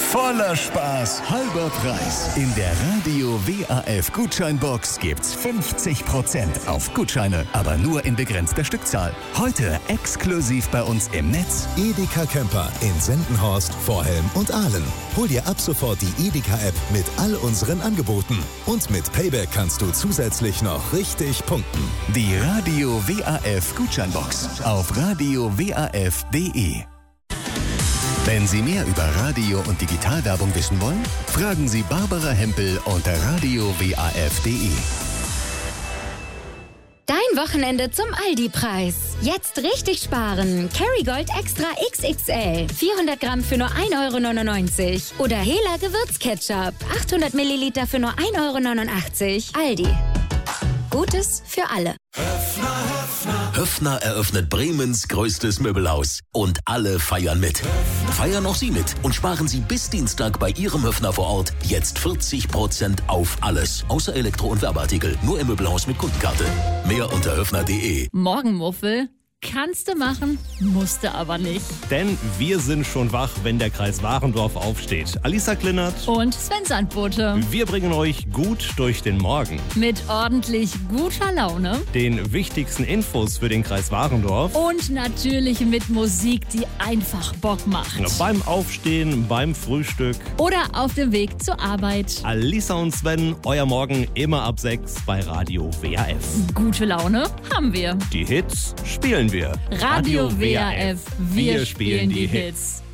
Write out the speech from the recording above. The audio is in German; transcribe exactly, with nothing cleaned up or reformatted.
Voller Spaß, halber Preis. In der Radio W A F Gutscheinbox gibt's fünfzig Prozent auf Gutscheine, aber nur in begrenzter Stückzahl. Heute exklusiv bei uns im Netz. Edeka Camper in Sendenhorst, Vorhelm und Aalen. Hol dir ab sofort die Edeka-App mit all unseren Angeboten. Und mit Payback kannst du zusätzlich noch richtig punkten. Die Radio W A F Gutscheinbox auf radio w a f punkt d e. Wenn Sie mehr über Radio- und Digitalwerbung wissen wollen, fragen Sie Barbara Hempel unter radio w a f punkt d e. Dein Wochenende zum Aldi-Preis. Jetzt richtig sparen. Kerrygold Extra X X L. vierhundert Gramm für nur ein Euro neunundneunzig. Oder Hela Gewürzketchup. achthundert Milliliter für nur ein Euro neunundachtzig. Aldi. Gutes für alle. Höffner eröffnet Bremens größtes Möbelhaus. Und alle feiern mit. Feiern auch Sie mit und sparen Sie bis Dienstag bei Ihrem Höffner vor Ort jetzt vierzig Prozent auf alles. Außer Elektro- und Werbeartikel. Nur im Möbelhaus mit Kundenkarte. Mehr unter höffner punkt d e. Morgenmuffel kannst du machen, musst du aber nicht. Denn wir sind schon wach, wenn der Kreis Warendorf aufsteht. Alisa Klinnert Und Sven Sandbote. Wir bringen euch gut durch den Morgen. Mit ordentlich guter Laune. Den wichtigsten Infos für den Kreis Warendorf. Und natürlich mit Musik, die einfach Bock macht. Beim Aufstehen, beim Frühstück. Oder auf dem Weg zur Arbeit. Alisa und Sven, euer Morgen immer ab sechs bei Radio W A F. Gute Laune haben wir. Die Hits spielen wir. Radio W A F, wir spielen die Hits.